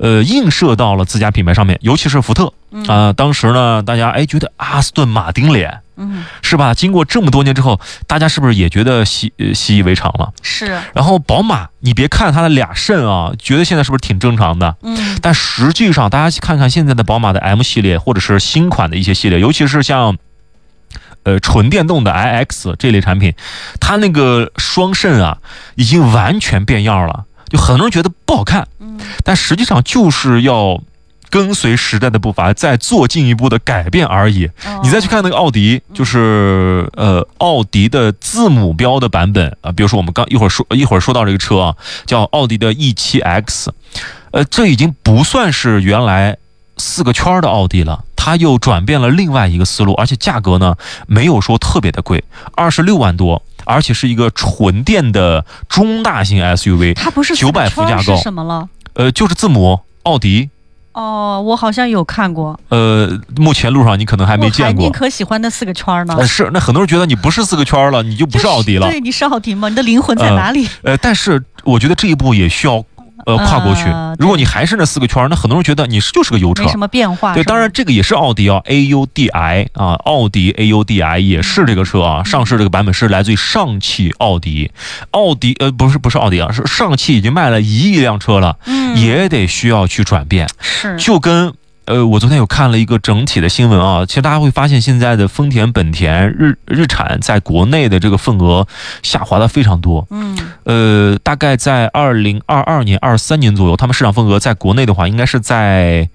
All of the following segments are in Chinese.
映射到了自家品牌上面，尤其是福特当时呢，大家觉得阿斯顿马丁脸，是吧？经过这么多年之后，大家是不是也觉得习以为常了？ 是。 然后宝马，你别看它的俩肾啊，觉得现在是不是挺正常的？但实际上大家看看现在的宝马的 M 系列，或者是新款的一些系列，尤其是像纯电动的 iX 这类产品，它那个双肾啊，已经完全变样了。就很多人觉得不好看，但实际上就是要跟随时代的步伐，再做进一步的改变而已。你再去看那个奥迪，就是奥迪的字母标的版本啊，比如说我们一会儿说到这个车啊，叫奥迪的 E7X，这已经不算是原来4个圈的奥迪了，它又转变了另外一个思路，而且价格呢没有说特别的贵，26万多。而且是一个纯电的中大型 SUV， 它不是 900伏架构， 是什么了？ 就是字母奥迪。 我好像有看过。 目前路上你可能还没见过。 我还宁可喜欢那4个圈呢。 是，那很多人觉得你不是4个圈了，你就不是奥迪了。 对，你是奥迪吗？你的灵魂在哪里？ 但是我觉得这一步也需要跨过去。如果你还是那4个圈，那很多人觉得你就是个油车， 没什么变化。 对，当然这个也是奥迪AUDI 啊，奥迪 AUDI 也是这个车啊，上市这个版本是来自于上汽奥迪。不是奥迪啊，是上汽已经卖了1亿辆车了，也得需要去转变。 是， 就跟我昨天有看了一个整体的新闻啊，其实大家会发现现在的丰田、本田、日产在国内的这个份额下滑的非常多。大概在2022年、23年左右，他们市场份额在国内的话，应该是在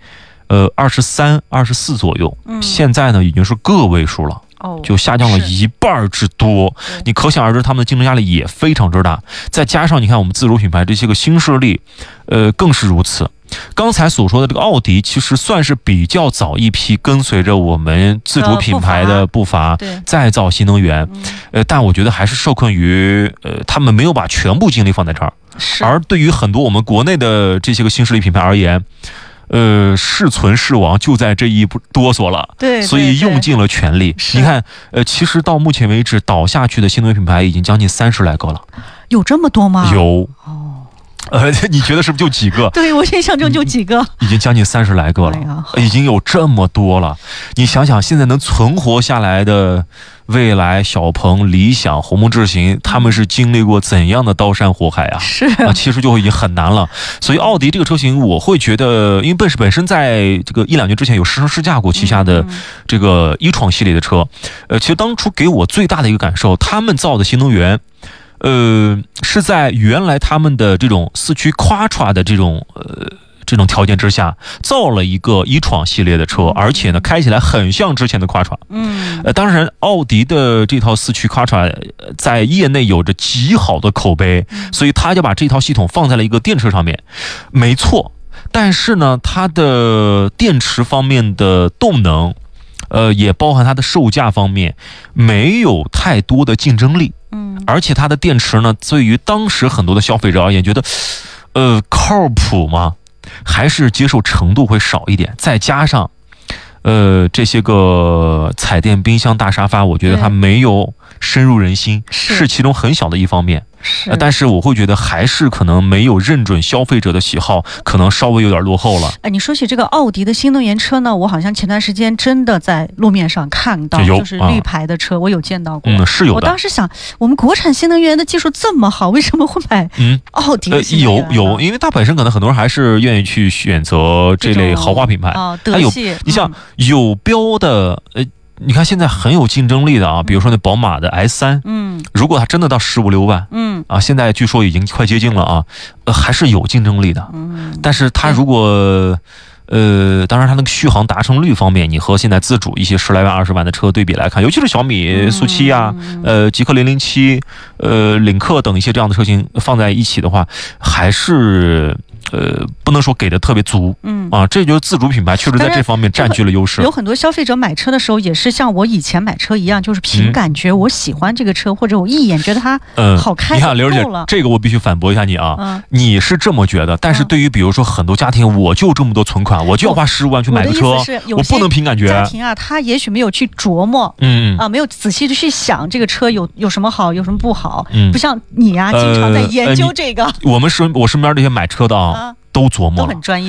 23、24左右。现在呢，已经是个位数了。就下降了1半之多，你可想而知他们的竞争压力也非常之大。再加上你看我们自主品牌这些个新势力，更是如此。刚才所说的这个奥迪，其实算是比较早一批跟随着我们自主品牌的步伐再造新能源，但我觉得还是受困于他们没有把全部精力放在这儿。而对于很多我们国内的这些个新势力品牌而言，是存是亡就在这一哆嗦了， 对， 所以用尽了全力。你看，其实到目前为止倒下去的新能源品牌已经将近30来个了。 有这么多吗？ 有。你觉得是不是就几个？ 对，我印象中就几个， 已经将近30来个了，已经有这么多了。你想想，现在能存活下来的蔚来、小鹏、理想、鸿蒙智行，他们是经历过怎样的刀山火海啊？ 是啊，其实就已经很难了。所以奥迪这个车型，我会觉得，因为本身在这个1-2年之前有试乘试驾过旗下的这个e-tron系列的车，其实当初给我最大的一个感受，他们造的新能源。是在原来他们的这种4驱 Quattro 的这种条件之下，造了一个e-tron系列的车，而且呢，开起来很像之前的 Quattro。当然，奥迪的这套4驱 Quattro 在业内有着极好的口碑，所以他就把这套系统放在了一个电车上面，没错。但是呢，它的电池方面的动能，也包含它的售价方面，没有太多的竞争力。而且它的电池呢，对于当时很多的消费者而言，觉得，靠谱吗？还是接受程度会少一点。再加上，这些个彩电、冰箱、大沙发，我觉得它没有深入人心，是其中很小的一方面。但是我会觉得还是可能没有认准消费者的喜好，可能稍微有点落后了。 你说起这个奥迪的新能源车呢，我好像前段时间真的在路面上看到，就是绿牌的车，我有见到过。是有的。我当时想，我们国产新能源的技术这么好，为什么会买奥迪的新能源？ 有，因为它本身可能很多人还是愿意去选择这类豪华品牌。 德系。 你像有标的你看现在很有竞争力的啊，比如说那宝马的 S3，如果它真的到15-16万，现在据说已经快接近了啊，还是有竞争力的。但是它如果当然它那个续航达成率方面，你和现在自主一些10来万、20万的车对比来看，尤其是小米速7啊、极氪007、领克等一些这样的车型放在一起的话，还是不能说给的特别足，这就是自主品牌确实在这方面占据了优势。 有很多消费者买车的时候也是像我以前买车一样，就是凭感觉，我喜欢这个车，或者我一眼觉得它好开。 你看刘姐，这个我必须反驳一下你啊，你是这么觉得，但是对于比如说很多家庭，我就这么多存款，我就要花15万去买个车，我不能凭感觉。 家庭啊，他也许没有去琢磨，没有仔细的去想这个车有什么好，有什么不好，不像你啊，经常在研究这个。 我身边这些买车的啊，都琢磨了， 都很专业。